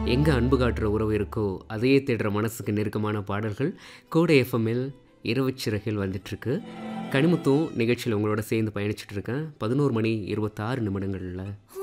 எங்கே அன்பு காட்டுற உறவு இருக்கோ அதையே தேடுற மனசுக்கு நெருக்கமான பாடல்கள் கோடை எஃப்எம்மில் இரவுச்சிறகில் வந்துட்டுருக்கு. கனிமுத்தும் நிகழ்ச்சியில் உங்களோட சேர்ந்து பயணிச்சுட்டு இருக்கேன். 11 மணி 26 நிமிடங்களில்